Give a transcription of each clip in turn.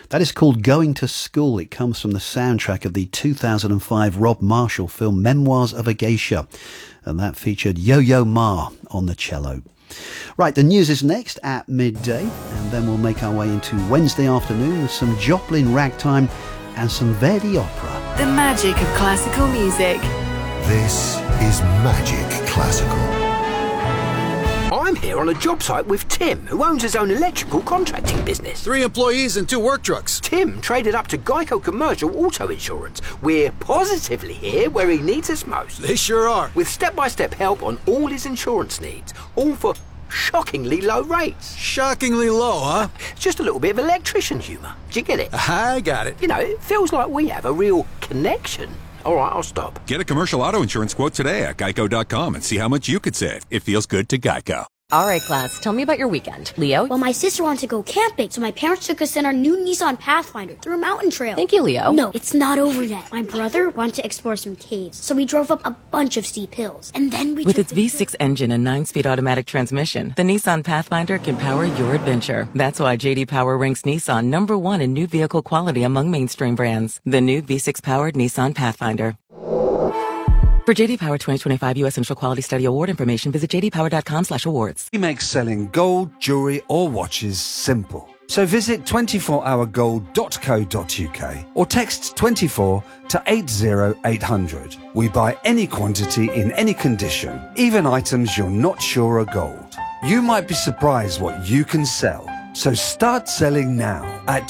That is called Going to School. It comes from the soundtrack of the 2005 Rob Marshall film Memoirs of a Geisha, and that featured Yo-Yo Ma on the cello. Right, the news is next at midday, and then we'll make our way into Wednesday afternoon with some Joplin ragtime and some Verdi opera. The magic of classical music. This is Magic Classical. I'm here on a job site with Tim, who owns his own electrical contracting business. 3 employees and 2 work trucks. Tim traded up to Geico Commercial Auto Insurance. We're positively here where he needs us most. They sure are. With step-by-step help on all his insurance needs, all for shockingly low rates. Shockingly low, huh? It's just a little bit of electrician humour. Do you get it? I got it. You know, it feels like we have a real connection. All right, I'll stop. Get a commercial auto insurance quote today at geico.com and see how much you could save. It feels good to Geico. All right, class, tell me about your weekend. Leo? Well, my sister wanted to go camping, so my parents took us in our new Nissan Pathfinder through a mountain trail. Thank you, Leo. No, it's not over yet. My brother wanted to explore some caves, so we drove up a bunch of steep hills. And then we With its V6 engine and 9-speed automatic transmission, the Nissan Pathfinder can power your adventure. That's why J.D. Power ranks Nissan #1 in new vehicle quality among mainstream brands. The new V6-powered Nissan Pathfinder. For JD Power 2025 U.S. Initial Quality Study Award information, visit jdpower.com/awards. We make selling gold, jewellery or watches simple. So visit 24hourgold.co.uk or text 24 to 80800. We buy any quantity in any condition, even items you're not sure are gold. You might be surprised what you can sell. So start selling now at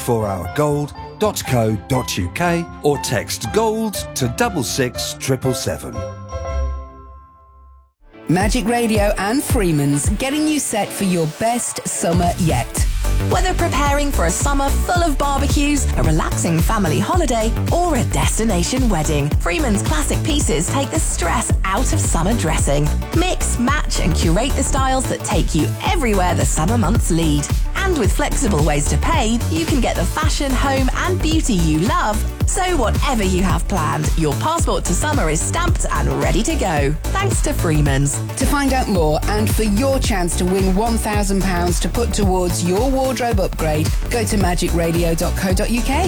24hourgold.co.uk or text gold to 66777. Magic Radio and Freeman's getting you set for your best summer yet. Whether preparing for a summer full of barbecues, a relaxing family holiday, or a destination wedding, Freeman's classic pieces take the stress out of summer dressing. Mix, match, and curate the styles that take you everywhere the summer months lead. And with flexible ways to pay, you can get the fashion, home, and beauty you love. So whatever you have planned, your passport to summer is stamped and ready to go. Thanks to Freeman's. To find out more and for your chance to win £1,000 to put towards your wardrobe upgrade, go to magicradio.co.uk.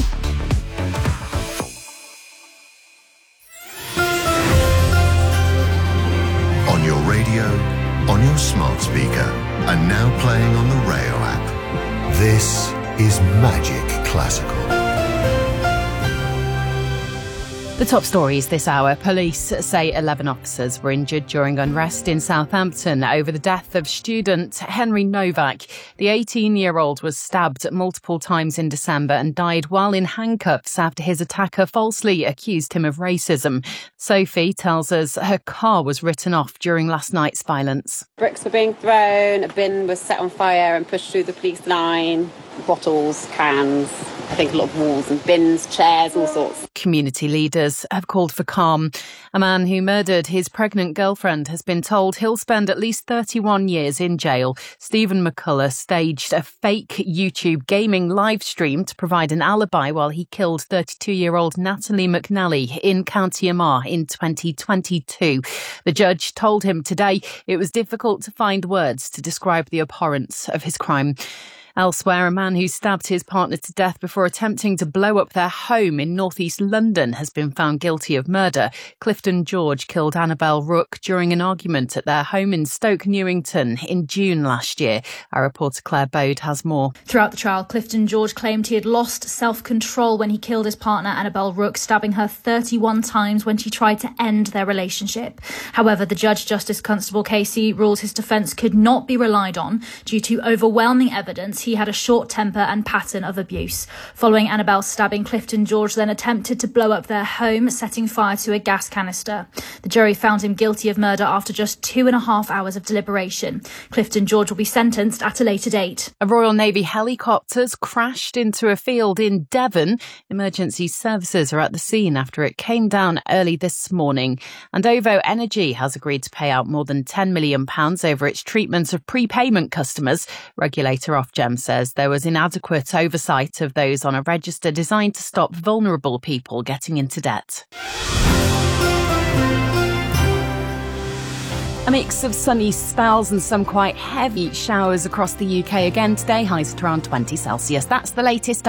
On your radio, on your smart speaker, and now playing on the Rayo app. This is Magic Classical. The top stories this hour. Police say 11 officers were injured during unrest in Southampton over the death of student Henry Novak. The 18-year-old was stabbed multiple times in December and died while in handcuffs after his attacker falsely accused him of racism. Sophie tells us her car was written off during last night's violence. Bricks were being thrown, a bin was set on fire and pushed through the police line, bottles, cans, I think a lot of walls and bins, chairs, all sorts. Community leaders have called for calm. A man who murdered his pregnant girlfriend has been told he'll spend at least 31 years in jail. Stephen McCullough staged a fake YouTube gaming live stream to provide an alibi while he killed 32-year-old Natalie McNally in County Armagh in 2022. The judge told him today it was difficult to find words to describe the abhorrence of his crime. Elsewhere, a man who stabbed his partner to death before attempting to blow up their home in northeast London has been found guilty of murder. Clifton George killed Annabelle Rook during an argument at their home in Stoke Newington in June last year. Our reporter Claire Bode has more. Throughout the trial, Clifton George claimed he had lost self-control when he killed his partner Annabelle Rook, stabbing her 31 times when she tried to end their relationship. However, the Judge Justice Constable Casey ruled his defence could not be relied on due to overwhelming evidence he had a short temper and pattern of abuse. Following Annabelle's stabbing, Clifton George then attempted to blow up their home, setting fire to a gas canister. The jury found him guilty of murder after just 2.5 hours of deliberation. Clifton George will be sentenced at a later date. A Royal Navy helicopter's crashed into a field in Devon. Emergency services are at the scene after it came down early this morning. And OVO Energy has agreed to pay out more than £10 million over its treatment of prepayment customers. Regulator Ofgem says there was inadequate oversight of those on a register designed to stop vulnerable people getting into debt. A mix of sunny spells and some quite heavy showers across the UK again today, highs at around 20 Celsius. That's the latest.